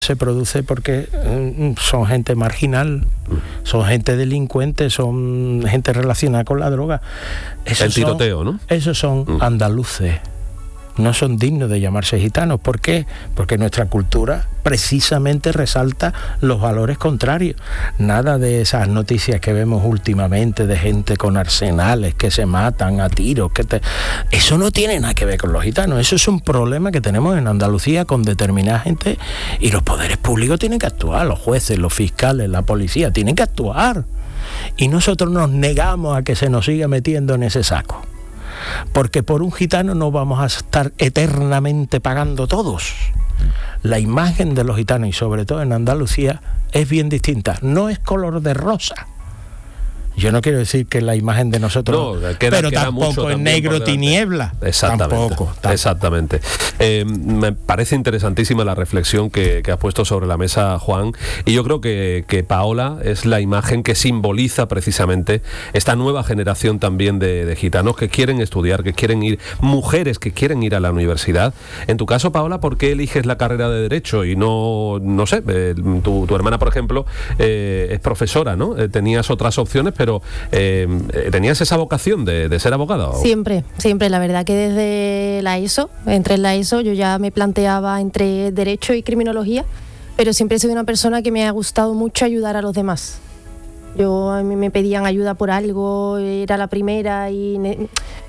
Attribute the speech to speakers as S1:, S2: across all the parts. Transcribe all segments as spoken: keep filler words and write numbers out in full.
S1: se produce porque eh, son gente marginal, son gente delincuente, son gente relacionada con la droga. Esos
S2: el tiroteo,
S1: son,
S2: ¿no?
S1: Esos son mm. andaluces. No son dignos de llamarse gitanos. ¿Por qué? Porque nuestra cultura precisamente resalta los valores contrarios. Nada de esas noticias que vemos últimamente de gente con arsenales que se matan a tiros. Que te... Eso no tiene nada que ver con los gitanos. Eso es un problema que tenemos en Andalucía con determinada gente, y los poderes públicos tienen que actuar, los jueces, los fiscales, la policía, tienen que actuar. Y nosotros nos negamos a que se nos siga metiendo en ese saco. Porque por un gitano no vamos a estar eternamente pagando todos. La imagen de los gitanos, y sobre todo en Andalucía, es bien distinta. No es color de rosa. Yo no quiero decir que la imagen de nosotros,
S2: no, queda,
S1: pero
S2: queda
S1: tampoco es negro tiniebla.
S2: Exactamente.
S1: Tampoco. tampoco.
S2: Exactamente. Eh, me parece interesantísima la reflexión que, que has puesto sobre la mesa, Juan, y yo creo que, que Paola es la imagen que simboliza precisamente esta nueva generación también de, de gitanos que quieren estudiar, que quieren ir, mujeres que quieren ir a la universidad. En tu caso, Paola, ¿por qué eliges la carrera de Derecho y no, no sé, eh, tu, tu hermana, por ejemplo, eh, es profesora, ¿no? Eh, tenías otras opciones, pero eh, ¿tenías esa vocación de, de ser abogada? ¿O?
S3: Siempre, siempre. La verdad que desde la ESO, entre la ESO, yo ya me planteaba entre Derecho y Criminología, pero siempre he sido una persona que me ha gustado mucho ayudar a los demás. Yo, a mí me pedían ayuda por algo, era la primera y ne-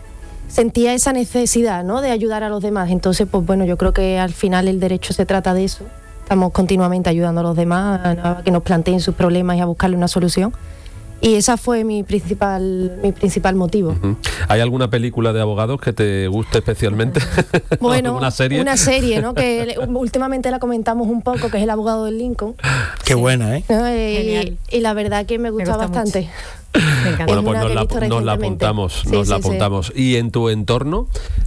S3: sentía esa necesidad, ¿no?, de ayudar a los demás. Entonces, pues bueno, yo creo que al final el derecho se trata de eso. Estamos continuamente ayudando a los demás a, a que nos planteen sus problemas y a buscarle una solución. Y esa fue mi principal mi principal motivo.
S2: Uh-huh. ¿Hay alguna película de abogados que te guste especialmente?
S3: Bueno,
S2: ¿Una serie?
S3: Una serie, ¿no?, que últimamente la comentamos un poco, que es El abogado del Lincoln.
S1: Qué sí. buena, ¿eh?
S3: ¿No? Y, y la verdad que me gusta, me gusta bastante.
S2: Me encanta. Bueno, pues nos la, nos la apuntamos, sí, nos sí, la apuntamos. Sí. Y en tu entorno,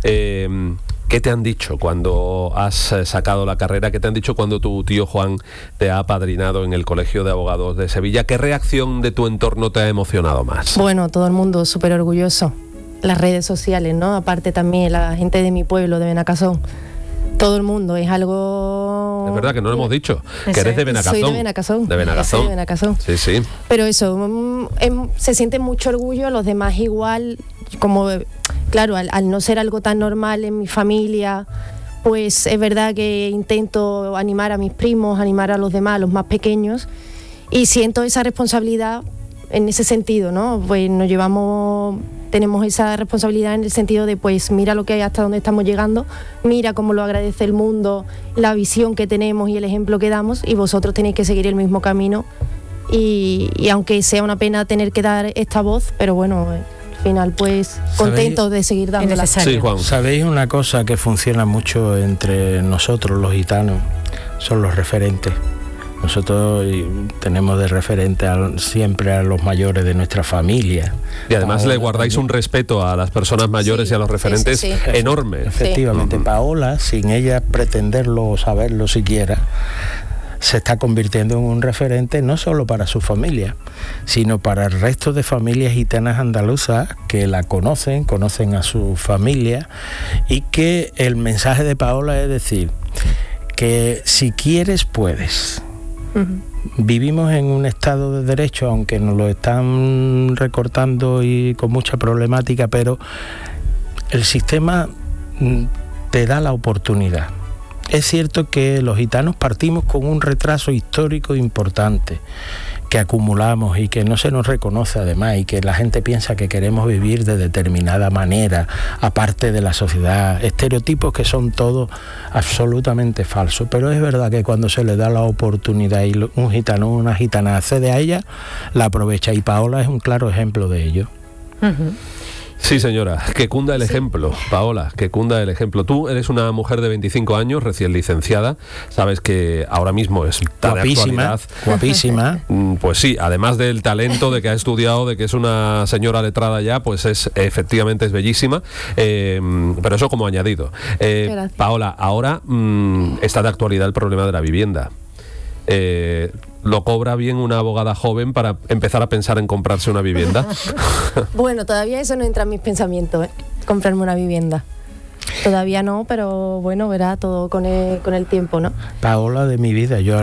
S2: eh, ¿qué te han dicho cuando has sacado la carrera? ¿Qué te han dicho cuando tu tío Juan te ha apadrinado en el Colegio de Abogados de Sevilla? ¿Qué reacción de tu entorno te ha emocionado más?
S3: Bueno, todo el mundo súper orgulloso. Las redes sociales, ¿no? Aparte también la gente de mi pueblo, de Benacazón. Todo el mundo, es algo...
S2: Es verdad que no lo hemos dicho, que eres de Benacazón.
S3: Soy de Benacazón.
S2: De Benacazón.
S3: Soy de Benacazón.
S2: Sí, sí.
S3: Pero eso, mm, em, se siente mucho orgullo, los demás igual, como, claro, al, al no ser algo tan normal en mi familia, pues es verdad que intento animar a mis primos, animar a los demás, a los más pequeños, y siento esa responsabilidad en ese sentido, ¿no? Pues nos llevamos... Tenemos esa responsabilidad en el sentido de, pues, mira lo que hay, hasta dónde estamos llegando, mira cómo lo agradece el mundo, la visión que tenemos y el ejemplo que damos, y vosotros tenéis que seguir el mismo camino. Y, y aunque sea una pena tener que dar esta voz, pero bueno, al final, pues, contentos de seguir dándola.
S2: Sí, Juan.
S1: ¿Sabéis una cosa que funciona mucho entre nosotros, los gitanos? Son los referentes. Nosotros tenemos de referente a, siempre a los mayores de nuestra familia.
S2: Y además Paola, le guardáis también un respeto a las personas mayores, sí, y a los referentes, sí, sí, sí, enorme.
S1: Efectivamente,
S2: sí.
S1: Paola, sin ella pretenderlo o saberlo siquiera, se está convirtiendo en un referente no solo para su familia, sino para el resto de familias gitanas andaluzas que la conocen, conocen a su familia, y que el mensaje de Paola es decir, que si quieres, puedes. Uh-huh. Vivimos en un estado de derecho, aunque nos lo están recortando y con mucha problemática, pero el sistema te da la oportunidad. Es cierto que los gitanos partimos con un retraso histórico importante que acumulamos y que no se nos reconoce además, y que la gente piensa que queremos vivir de determinada manera, aparte de la sociedad, estereotipos que son todos absolutamente falsos, pero es verdad que cuando se le da la oportunidad y un gitano o una gitana accede a ella, la aprovecha, y Paola es un claro ejemplo de ello.
S3: Uh-huh.
S2: Sí, señora, que cunda el sí. ejemplo, Paola, que cunda el ejemplo. Tú eres una mujer de veinticinco años, recién licenciada, sabes que ahora mismo es
S1: guapísima,
S2: de actualidad.
S1: Guapísima.
S2: Pues sí, además del talento, de que ha estudiado, de que es una señora letrada ya, pues es efectivamente es bellísima, eh, pero eso como añadido. Eh, Paola, ahora mmm, está de actualidad el problema de la vivienda. Eh, ¿Lo cobra bien una abogada joven para empezar a pensar en comprarse una vivienda?
S3: Bueno, todavía eso no entra en mis pensamientos, ¿eh? Comprarme una vivienda. Todavía no, pero bueno, verá todo con el, con el tiempo, ¿no?
S1: Paola de mi vida, yo